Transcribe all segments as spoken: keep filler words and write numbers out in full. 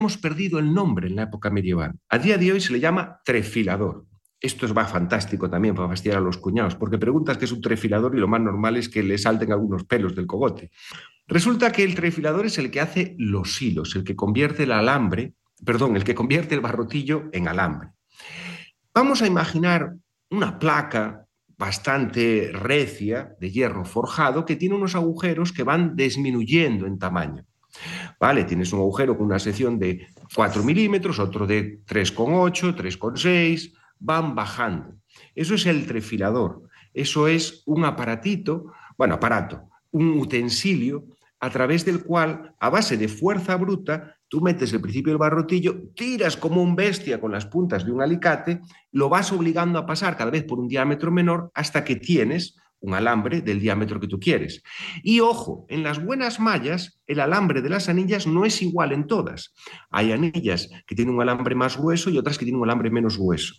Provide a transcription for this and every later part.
hemos perdido el nombre en la época medieval. A día de hoy se le llama trefilador. Esto es va fantástico también para fastidiar a los cuñados, porque preguntas qué es un trefilador y lo más normal es que le salten algunos pelos del cogote. Resulta que el trefilador es el que hace los hilos, el que convierte el alambre, perdón, el que convierte el barrotillo en alambre. Vamos a imaginar una placa bastante recia de hierro forjado que tiene unos agujeros que van disminuyendo en tamaño. Vale, tienes un agujero con una sección de cuatro milímetros, otro de tres coma ocho, tres coma seis, van bajando. Eso es el trefilador. Eso es un aparatito, bueno, aparato, un utensilio a través del cual, a base de fuerza bruta, tú metes el principio del barrotillo, tiras como un bestia con las puntas de un alicate, lo vas obligando a pasar cada vez por un diámetro menor hasta que tienes un alambre del diámetro que tú quieres. Y ojo, en las buenas mallas, el alambre de las anillas no es igual en todas. Hay anillas que tienen un alambre más grueso y otras que tienen un alambre menos grueso.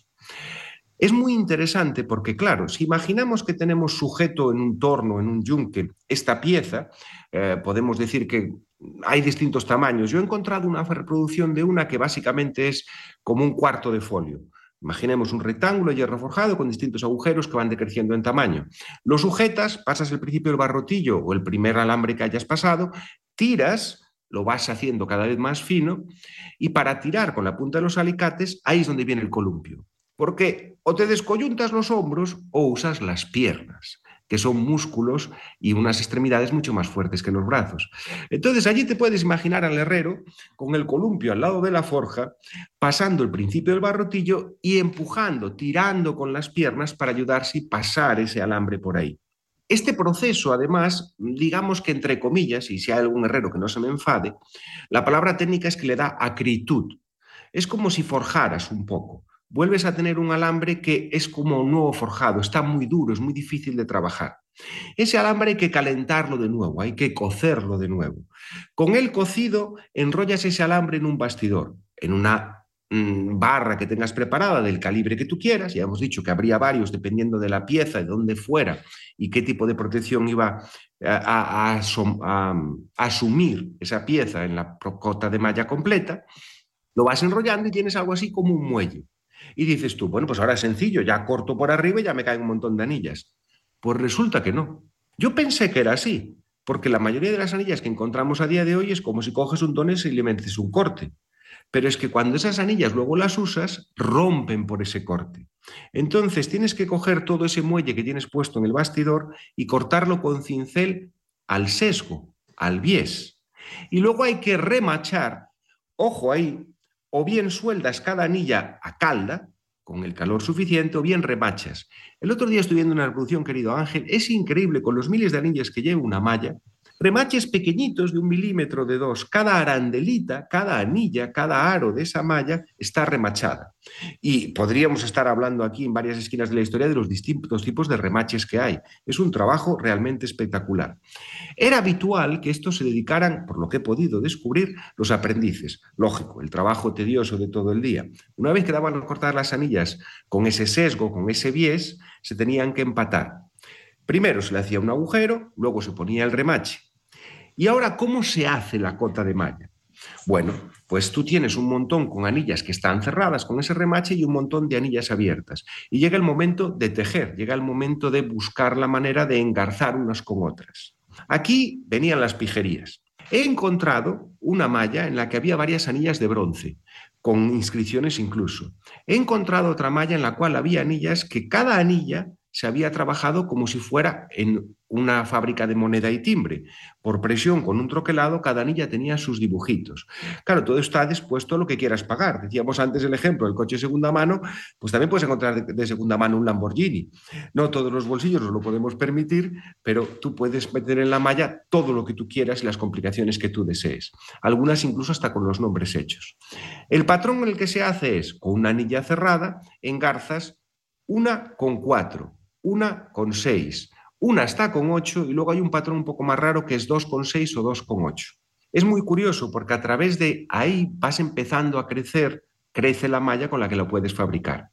Es muy interesante porque, claro, si imaginamos que tenemos sujeto en un torno, en un yunque, esta pieza, eh, podemos decir que hay distintos tamaños. Yo he encontrado una reproducción de una que básicamente es como un cuarto de folio. Imaginemos un rectángulo de hierro forjado con distintos agujeros que van decreciendo en tamaño. Lo sujetas, pasas el principio del barrotillo o el primer alambre que hayas pasado, tiras, lo vas haciendo cada vez más fino y para tirar con la punta de los alicates, ahí es donde viene el columpio. Porque o te descoyuntas los hombros o usas las piernas, que son músculos y unas extremidades mucho más fuertes que los brazos. Entonces allí te puedes imaginar al herrero con el columpio al lado de la forja, pasando el principio del barrotillo y empujando, tirando con las piernas para ayudarse y pasar ese alambre por ahí. Este proceso, además, digamos que entre comillas, y si hay algún herrero que no se me enfade, la palabra técnica es que le da acritud. Es como si forjaras un poco. Vuelves a tener un alambre que es como un nuevo forjado, está muy duro, es muy difícil de trabajar. Ese alambre hay que calentarlo de nuevo, hay que cocerlo de nuevo. Con el cocido enrollas ese alambre en un bastidor, en una mmm, barra que tengas preparada del calibre que tú quieras. Ya hemos dicho que habría varios dependiendo de la pieza, de dónde fuera y qué tipo de protección iba a, a, a, a, a asumir esa pieza en la cota de malla completa. Lo vas enrollando y tienes algo así como un muelle. Y dices tú, bueno, pues ahora es sencillo, ya corto por arriba y ya me caen un montón de anillas. Pues resulta que no. Yo pensé que era así, porque la mayoría de las anillas que encontramos a día de hoy es como si coges un donés y le metes un corte. Pero es que cuando esas anillas luego las usas, rompen por ese corte. Entonces tienes que coger todo ese muelle que tienes puesto en el bastidor y cortarlo con cincel al sesgo, al bies. Y luego hay que remachar, ojo ahí, o bien sueldas cada anilla a calda, con el calor suficiente, o bien remachas. El otro día estoy viendo una reproducción, querido Ángel, es increíble, con los miles de anillas que lleva una malla, remaches pequeñitos de un milímetro, de dos, cada arandelita, cada anilla, cada aro de esa malla está remachada. Y podríamos estar hablando aquí en varias esquinas de la historia de los distintos tipos de remaches que hay. Es un trabajo realmente espectacular. Era habitual que esto se dedicaran, por lo que he podido descubrir, los aprendices. Lógico, el trabajo tedioso de todo el día. Una vez que daban a cortar las anillas con ese sesgo, con ese bies, se tenían que empatar. Primero se le hacía un agujero, luego se ponía el remache. ¿Y ahora cómo se hace la cota de malla? Bueno, pues tú tienes un montón con anillas que están cerradas con ese remache y un montón de anillas abiertas. Y llega el momento de tejer, llega el momento de buscar la manera de engarzar unas con otras. Aquí venían las pijerías. He encontrado una malla en la que había varias anillas de bronce, con inscripciones incluso. He encontrado otra malla en la cual había anillas que cada anilla se había trabajado como si fuera en una fábrica de moneda y timbre. Por presión, con un troquelado, cada anilla tenía sus dibujitos. Claro, todo está dispuesto a lo que quieras pagar. Decíamos antes el ejemplo del coche de segunda mano, pues también puedes encontrar de segunda mano un Lamborghini. No todos los bolsillos nos lo podemos permitir, pero tú puedes meter en la malla todo lo que tú quieras y las complicaciones que tú desees. Algunas incluso hasta con los nombres hechos. El patrón en el que se hace es, con una anilla cerrada, engarzas una con cuatro, una con seis, una está con ocho y luego hay un patrón un poco más raro que es dos con seis o dos con ocho. Es muy curioso porque a través de ahí vas empezando a crecer, crece la malla con la que lo puedes fabricar.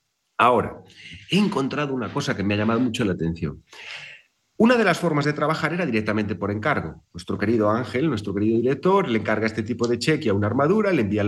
Ahora, he encontrado una cosa que me ha llamado mucho la atención. Una de las formas de trabajar era directamente por encargo. Nuestro querido Ángel, nuestro querido director, le encarga este tipo de cheque a una armadura, le envía